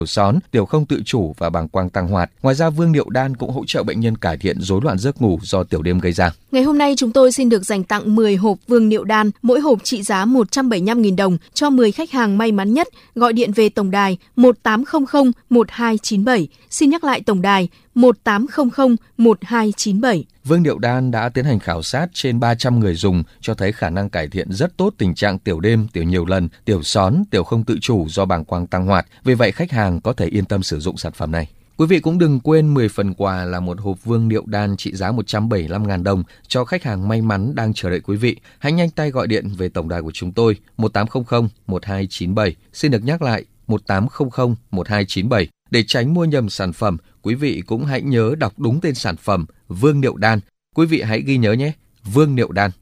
són, tiểu không tự chủ và bàng quang tăng hoạt. Ngoài ra, vương niệu đan cũng hỗ trợ bệnh nhân cải thiện rối loạn giấc ngủ do tiểu đêm gây ra. Ngày hôm nay chúng tôi xin được dành tặng 10 hộp vương niệu đan, mỗi hộp trị giá 175.000 đồng cho 10 khách hàng may mắn nhất gọi điện về tổng đài 1800 1297. Xin nhắc lại tổng đài 1800 1297. Vương niệu đan đã tiến hành khảo sát trên 300 người dùng, cho thấy khả năng cải thiện rất tốt tình trạng tiểu đêm, tiểu nhiều lần, tiểu són, tiểu không tự chủ do bàng quang tăng hoạt. Vì vậy, khách hàng có thể yên tâm sử dụng sản phẩm này. Quý vị cũng đừng quên 10 phần quà là một hộp vương niệu đan trị giá 175.000 đồng cho khách hàng may mắn đang chờ đợi quý vị. Hãy nhanh tay gọi điện về tổng đài của chúng tôi 1800 1297. Xin được nhắc lại 1800 1297. Để tránh mua nhầm sản phẩm, quý vị cũng hãy nhớ đọc đúng tên sản phẩm Vương niệu đan. Quý vị hãy ghi nhớ nhé, Vương niệu đan.